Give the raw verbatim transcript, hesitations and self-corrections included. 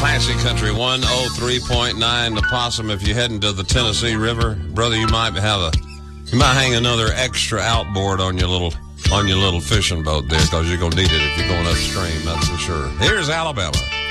Classic Country one oh three point nine. The Possum. If you're heading to the Tennessee River, brother, you might have a, you might hang another extra outboard on your little, on your little fishing boat there, because you're gonna need it if you're going upstream. That's for sure. Here's Alabama.